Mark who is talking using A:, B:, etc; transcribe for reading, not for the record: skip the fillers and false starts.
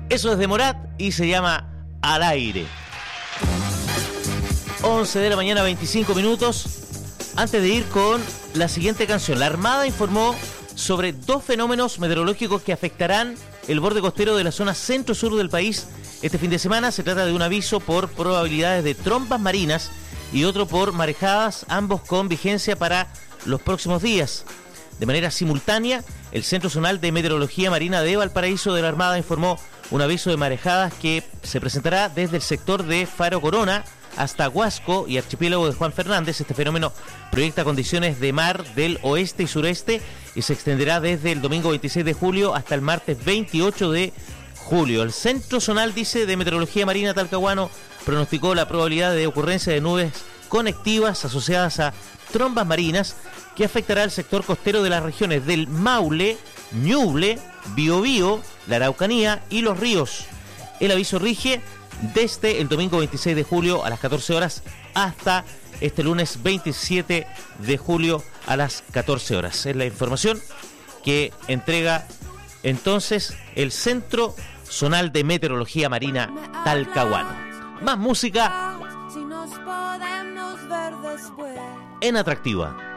A: Eso es de Morat y se llama Al Aire. 11 de la mañana, 25 minutos. Antes de ir con la siguiente canción, la Armada informó sobre 2 fenómenos meteorológicos que afectarán el borde costero de la zona centro-sur del país este fin de semana. Se trata de un aviso por probabilidades de trombas marinas y otro por marejadas, ambos con vigencia para los próximos días. De manera simultánea, el Centro Zonal de Meteorología Marina de Valparaíso de la Armada informó un aviso de marejadas que se presentará desde el sector de Faro Corona hasta Huasco y archipiélago de Juan Fernández. Este fenómeno proyecta condiciones de mar del oeste y sureste y se extenderá desde el domingo 26 de julio hasta el martes 28 de julio. El Centro Zonal, dice, de Meteorología Marina Talcahuano pronosticó la probabilidad de ocurrencia de nubes conectivas asociadas a trombas marinas que afectará al sector costero de las regiones del Maule, Ñuble, Biobío, la Araucanía y Los Ríos. El aviso rige desde el domingo 26 de julio a las 14 horas hasta este lunes 27 de julio a las 14 horas. Es la información que entrega entonces el Centro Zonal de Meteorología Marina Talcahuano. Más música en Atractiva.